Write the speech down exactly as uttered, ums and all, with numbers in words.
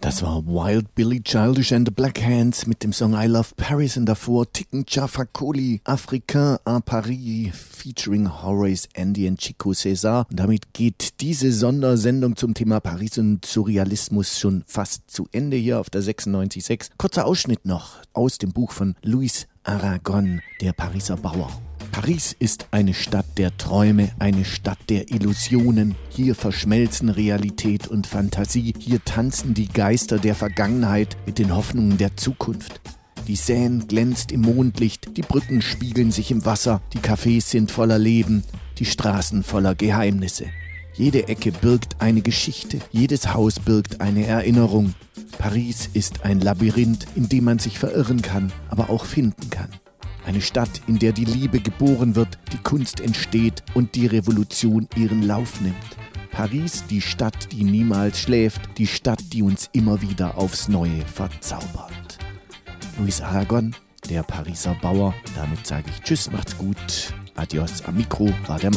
Das war Wild Billy Childish and the Black Hands mit dem Song I Love Paris und davor Tiken Jah Fakoly, Africain à Paris featuring Horace Andy und Chico César. Und damit geht diese Sondersendung zum Thema Paris und Surrealismus schon fast zu Ende hier auf der sechsundneunzig Komma sechs. Kurzer Ausschnitt noch aus dem Buch von Louis Aragon, Der Pariser Bauer. Paris ist eine Stadt der Träume, eine Stadt der Illusionen. Hier verschmelzen Realität und Fantasie. Hier tanzen die Geister der Vergangenheit mit den Hoffnungen der Zukunft. Die Seine glänzt im Mondlicht, die Brücken spiegeln sich im Wasser, die Cafés sind voller Leben, die Straßen voller Geheimnisse. Jede Ecke birgt eine Geschichte, jedes Haus birgt eine Erinnerung. Paris ist ein Labyrinth, in dem man sich verirren kann, aber auch finden kann. Eine Stadt, in der die Liebe geboren wird, die Kunst entsteht und die Revolution ihren Lauf nimmt. Paris, die Stadt, die niemals schläft, die Stadt, die uns immer wieder aufs Neue verzaubert. Louis Aragon, Der Pariser Bauer. Damit sage ich Tschüss, macht's gut. Adios, am Mikro war der